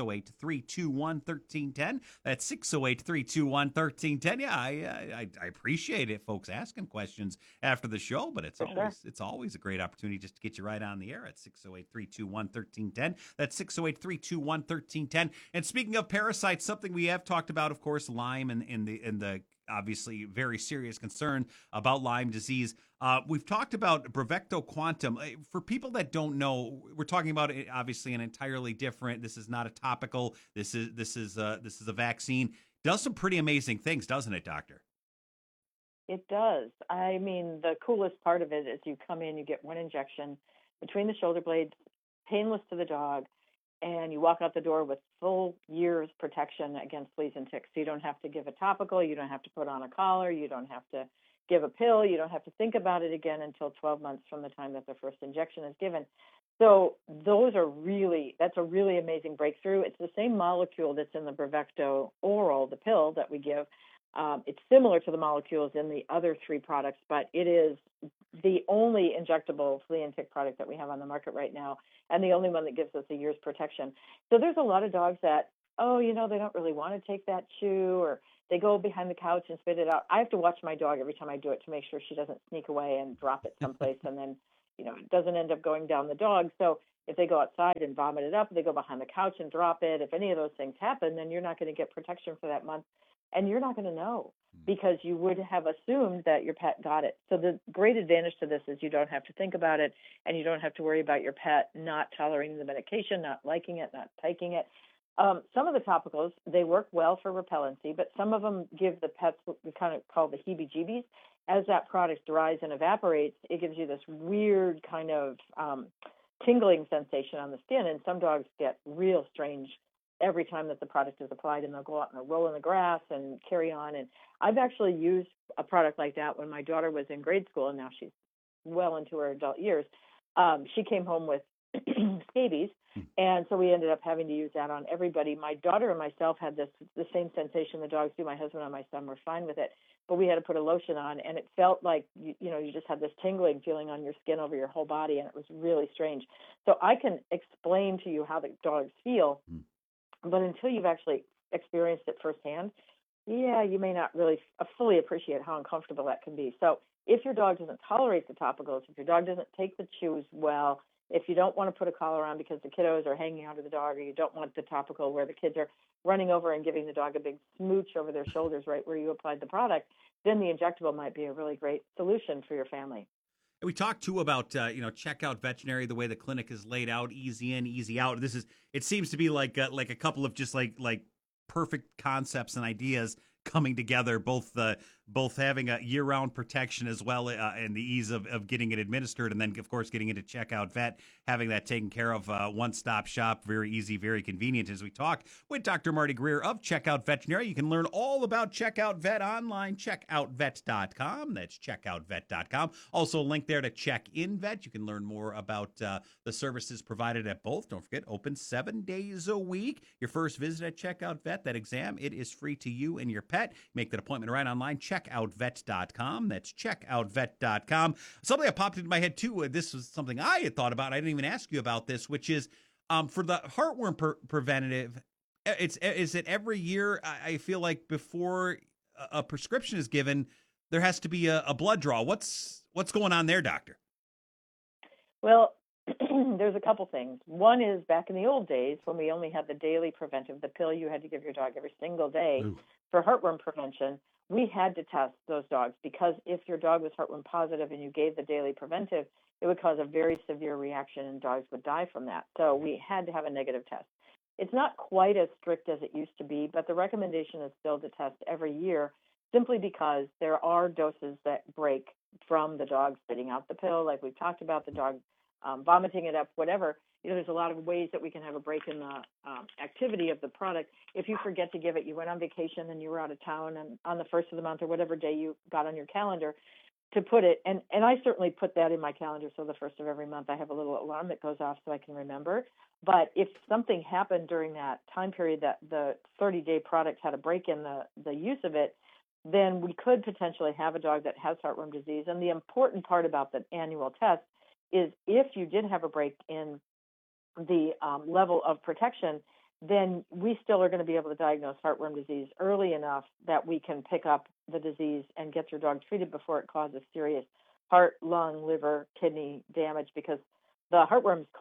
608-321-1310. That's 608-321-1310. Yeah, I appreciate it, folks asking questions after the show, but it's always a great opportunity just to get you right on the air at 608-321-1310. That's 608-321-1310. And speaking of parasites, something we have talked about, of course, Lyme and the obviously very serious concern about Lyme disease. We've talked about Bravecto Quantum. For people that don't know, we're talking about obviously an entirely different. This is not a topical. This is a vaccine. Does some pretty amazing things, doesn't it, Doctor? It does. I mean, the coolest part of it is you come in, you get one injection between the shoulder blades, painless to the dog, and you walk out the door with full year's protection against fleas and ticks. So you don't have to give a topical, you don't have to put on a collar, you don't have to give a pill, you don't have to think about it again until 12 months from the time that the first injection is given. So that's a really amazing breakthrough. It's the same molecule that's in the Bravecto oral, the pill that we give. It's similar to the molecules in the other three products, but it is the only injectable flea and tick product that we have on the market right now, and the only one that gives us a year's protection. So there's a lot of dogs that, they don't really want to take that chew, or they go behind the couch and spit it out. I have to watch my dog every time I do it to make sure she doesn't sneak away and drop it someplace, and then, it doesn't end up going down the dog. So if they go outside and vomit it up, they go behind the couch and drop it. If any of those things happen, then you're not going to get protection for that month. And you're not going to know because you would have assumed that your pet got it. So the great advantage to this is you don't have to think about it, and you don't have to worry about your pet not tolerating the medication, not liking it, not taking it. Some of the topicals, they work well for repellency, but some of them give the pets what we kind of call the heebie-jeebies. As that product dries and evaporates, it gives you this weird kind of tingling sensation on the skin, and some dogs get real strange every time that the product is applied, and they'll go out and they'll roll in the grass and carry on. And I've actually used a product like that when my daughter was in grade school, and now she's well into her adult years. She came home with scabies, and so we ended up having to use that on everybody. My daughter and myself had the same sensation the dogs do. My husband and my son were fine with it, but we had to put a lotion on, and it felt like you just had this tingling feeling on your skin over your whole body, and it was really strange. So I can explain to you how the dogs feel, but until you've actually experienced it firsthand, you may not really fully appreciate how uncomfortable that can be. So if your dog doesn't tolerate the topicals, if your dog doesn't take the chews well, if you don't want to put a collar on because the kiddos are hanging out of the dog, or you don't want the topical where the kids are running over and giving the dog a big smooch over their shoulders right where you applied the product, then the injectable might be a really great solution for your family. We talked too about check out veterinary, the way the clinic is laid out, easy in, easy out. It seems to be like a couple of just like perfect concepts and ideas coming together, both having a year-round protection as well, and the ease of getting it administered, and then of course getting into Checkout Vet, having that taken care of, one-stop shop, very easy, very convenient. As we talk with Dr. Marty Greer of Checkout Veterinary, you can learn all about Checkout Vet online, checkoutvet.com. That's checkoutvet.com. Also a link there to Check In Vet. You can learn more about the services provided at both. Don't forget, open 7 days a week. Your first visit at Checkout Vet, that exam, it is free to you and your pet. Make that appointment right online, checkoutvet.com. That's checkoutvet.com. Something that popped into my head, too, this was something I had thought about. I didn't even ask you about this, which is for the heartworm preventative, is it every year? I feel like before a prescription is given, there has to be a blood draw. What's going on there, doctor? Well, there's a couple things. One is back in the old days when we only had the daily preventive, the pill you had to give your dog every single day for heartworm prevention, we had to test those dogs, because if your dog was heartworm positive and you gave the daily preventive, it would cause a very severe reaction and dogs would die from that. So we had to have a negative test. It's not quite as strict as it used to be, but the recommendation is still to test every year, simply because there are doses that break from the dog spitting out the pill, like we've talked about, the dog vomiting it up, whatever. There's a lot of ways that we can have a break in the activity of the product. If you forget to give it, you went on vacation and you were out of town, and on the first of the month or whatever day you got on your calendar to put it, and I certainly put that in my calendar, so the first of every month I have a little alarm that goes off so I can remember. But if something happened during that time period that the 30-day product had a break in the use of it, then we could potentially have a dog that has heartworm disease. And the important part about the annual test is if you did have a break in the level of protection, then we still are going to be able to diagnose heartworm disease early enough that we can pick up the disease and get your dog treated before it causes serious heart, lung, liver, kidney damage, because the heartworms cause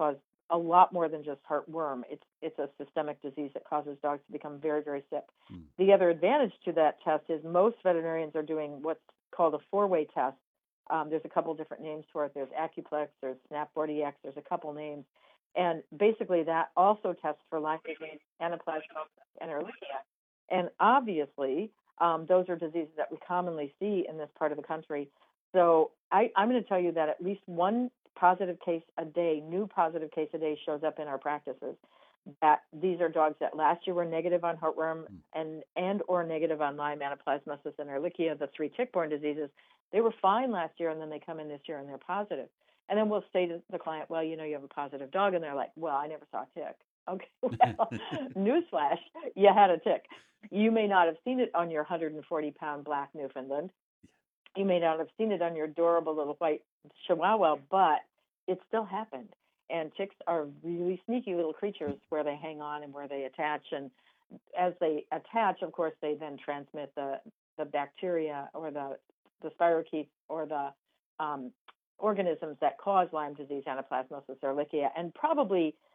a lot more than just heartworm. It's a systemic disease that causes dogs to become very, very sick. The other advantage to that test is most veterinarians are doing what's called a 4-way test. There's a couple different names for it. There's Acuplex, there's SnapBoard EX, there's a couple names. And basically that also tests for Lyme disease, anaplasmosis, and Ehrlichia. And obviously, those are diseases that we commonly see in this part of the country. So I'm going to tell you that at least one positive case a day, new positive case a day shows up in our practices. That these are dogs that last year were negative on heartworm and or negative on Lyme, anaplasmosis, and Ehrlichia, the 3 tick-borne diseases. They were fine last year, and then they come in this year and they're positive. And then we'll say to the client, well, you have a positive dog, and they're like, well, I never saw a tick. Okay, well, newsflash, you had a tick. You may not have seen it on your 140-pound black Newfoundland. You may not have seen it on your adorable little white Chihuahua, but it still happened. And ticks are really sneaky little creatures where they hang on and where they attach. And as they attach, of course, they then transmit the bacteria or the spirochetes or the organisms that cause Lyme disease, anaplasmosis, Ehrlichia. And probably